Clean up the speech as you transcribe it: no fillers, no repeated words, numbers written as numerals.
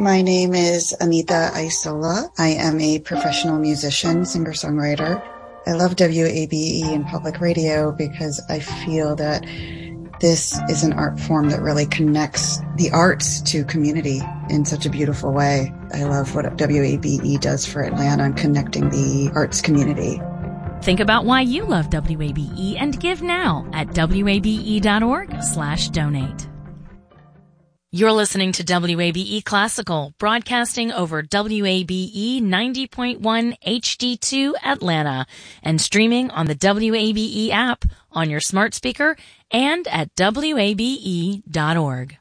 My name is Anita Isola. I am a professional musician, singer-songwriter. I love WABE and public radio because I feel that this is an art form that really connects the arts to community in such a beautiful way. I love what WABE does for Atlanta and connecting the arts community. Think about why you love WABE and give now at wabe.org/donate. You're listening to WABE Classical, broadcasting over WABE 90.1 HD2 Atlanta and streaming on the WABE app on your smart speaker and at wabe.org.